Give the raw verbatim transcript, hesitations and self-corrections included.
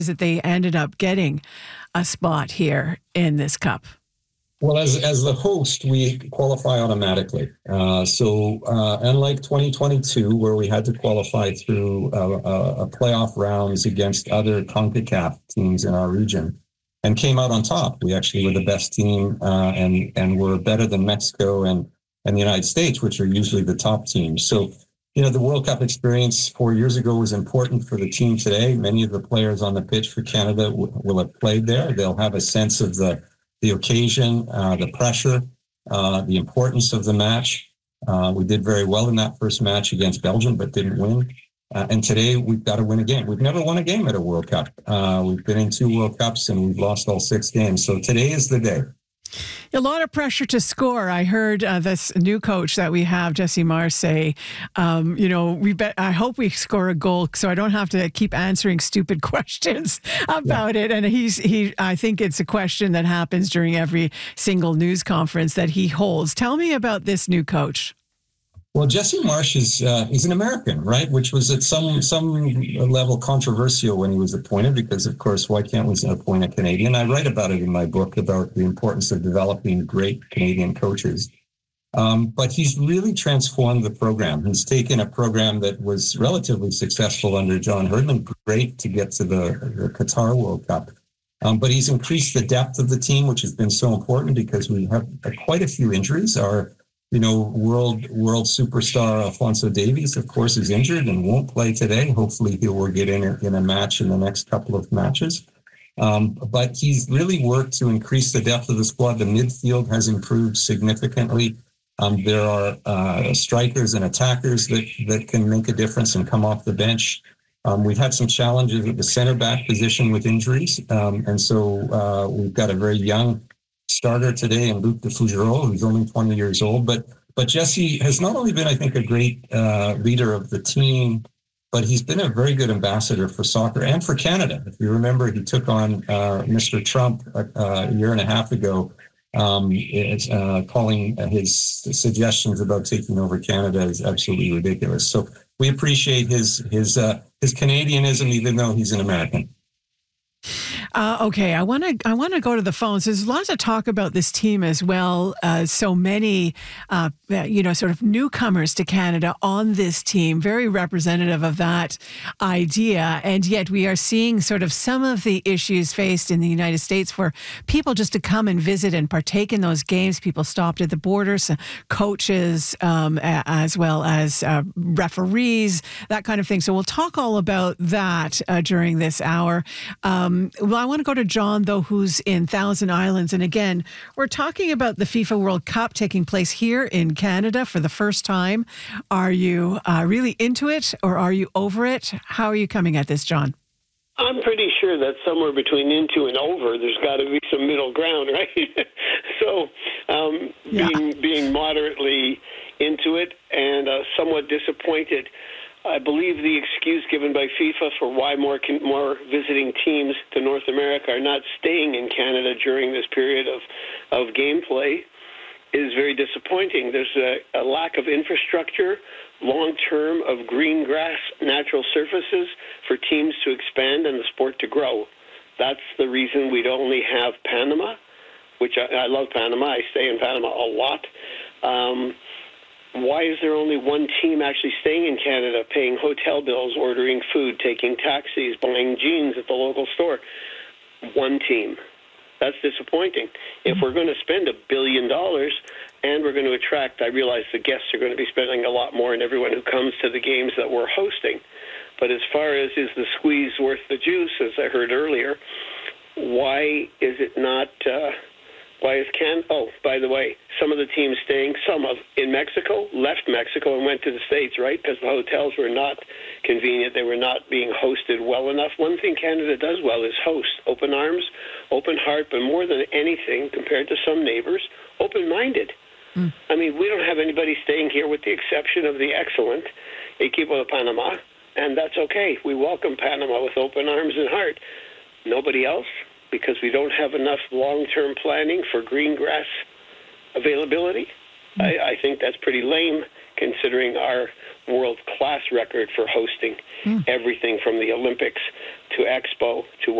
that they ended up getting a spot here in this cup? Well, as as the host, we qualify automatically. Uh, so uh, unlike twenty twenty-two, where we had to qualify through uh, uh, playoff rounds against other CONCACAF teams in our region, and came out on top. We actually were the best team, uh, and and were better than Mexico and and the United States, which are usually the top teams. So, you know, the World Cup experience four years ago was important for the team today. Many of the players on the pitch for Canada w- will have played there. They'll have a sense of the the occasion, uh, the pressure, uh, the importance of the match. Uh, we did very well in that first match against Belgium, but didn't win. Uh, and today we've got to win a game. We've never won a game at a World Cup. Uh, we've been in two World Cups and we've lost all six games. So today is the day. A lot of pressure to score. I heard uh, this new coach that we have, Jesse Mars, say, um, you know, we bet. I hope we score a goal so I don't have to keep answering stupid questions about yeah. it. And he's he. I think it's a question that happens during every single news conference that he holds. Tell me about this new coach. Well, Jesse Marsh is uh, he's an American, right? Which was at some some level controversial when he was appointed, because of course, why can't we appoint a Canadian? I write about it in my book about the importance of developing great Canadian coaches. Um, but he's really transformed the program. He's taken a program that was relatively successful under John Herdman, great to get to the, the Qatar World Cup. Um, but he's increased the depth of the team, which has been so important because we have uh, quite a few injuries. Our You know, world world superstar Alphonso Davies, of course, is injured and won't play today. Hopefully, he will get in a, in a match in the next couple of matches. Um, but he's really worked to increase the depth of the squad. The midfield has improved significantly. Um, there are uh, strikers and attackers that, that can make a difference and come off the bench. Um, we've had some challenges at the center back position with injuries. Um, and so uh, we've got a very young starter today in Luc de Fougereau, who's only twenty years old. But but Jesse has not only been, I think, a great uh, leader of the team, but he's been a very good ambassador for soccer and for Canada. If you remember, he took on uh, Mister Trump a, a year and a half ago, um, it's, uh, calling his suggestions about taking over Canada is absolutely ridiculous. So we appreciate his his uh, his Canadianism, even though he's an American. Uh, okay, I want to I want to go to the phones. There's lots of talk about this team as well. Uh, so many, uh, you know, sort of newcomers to Canada on this team, very representative of that idea. And yet we are seeing sort of some of the issues faced in the United States for people just to come and visit and partake in those games. People stopped at the borders, coaches, um, as well as uh, referees, that kind of thing. So we'll talk all about that uh, during this hour. Um, well, I want to go to John, though, who's in Thousand Islands. And again, we're talking about the FIFA World Cup taking place here in Canada for the first time. Are you uh, really into it, or are you over it? How are you coming at this, John? I'm pretty sure that somewhere between into and over, there's got to be some middle ground, right? so um, yeah. being, being moderately into it and uh, somewhat disappointed. I believe the excuse given by FIFA for why more more visiting teams to North America are not staying in Canada during this period of, of gameplay is very disappointing. There's a, a lack of infrastructure, long-term, of green grass, natural surfaces for teams to expand and the sport to grow. That's the reason we'd only have Panama, which I, I love Panama. I stay in Panama a lot. Um, Why is there only one team actually staying in Canada, paying hotel bills, ordering food, taking taxis, buying jeans at the local store? One team. That's disappointing. If we're going to spend a billion dollars and we're going to attract, I realize the guests are going to be spending a lot more and everyone who comes to the games that we're hosting. But as far as is the squeeze worth the juice, as I heard earlier, why is it not... Uh, Why is Can? Oh, by the way, some of the teams staying, some of in Mexico, left Mexico and went to the States, right? Because the hotels were not convenient. They were not being hosted well enough. One thing Canada does well is host. Open arms, open heart, but more than anything, compared to some neighbors, open-minded. Mm. I mean, we don't have anybody staying here with the exception of the excellent Equipo de Panama, and that's okay. We welcome Panama with open arms and heart. Nobody else? Because we don't have enough long-term planning for green grass availability. Mm. I, I think that's pretty lame considering our world-class record for hosting mm. everything from the Olympics to Expo to